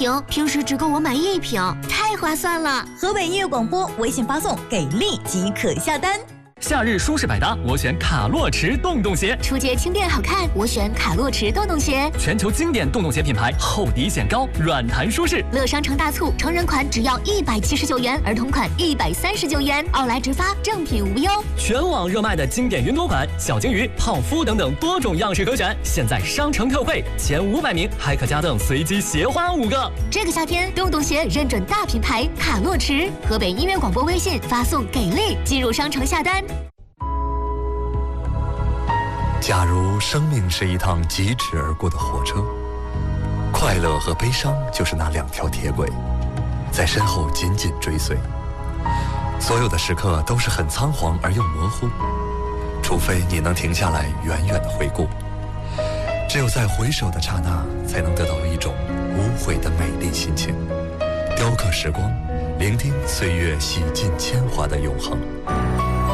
瓶，平时只够我买1瓶，太划算了。 河北音乐广播微信发送“给力”即可下单。 夏日舒适百搭，我选卡洛驰洞洞鞋。 出街轻便好看，我选卡洛驰洞洞鞋。 全球经典洞洞鞋品牌，厚底显高，软弹舒适。 乐商城大促，成人款只要179元，儿童款139元，奥莱直发，正品无忧。 全网热卖的经典云朵款、小金鱼、泡芙等等多种样式可选，现在商城特惠，前500名还可加赠随机鞋花5个。 这个夏天，洞洞鞋认准大品牌卡洛驰。河北音乐广播微信发送“给力”进入商城下单。 假如生命是一趟疾驰而过的火车，快乐和悲伤就是那2条铁轨，在身后紧紧追随。所有的时刻都是很仓皇而又模糊，除非你能停下来远远的回顾。只有在回首的刹那，才能得到一种无悔的美丽心情，雕刻时光，聆听岁月洗尽铅华的永恒。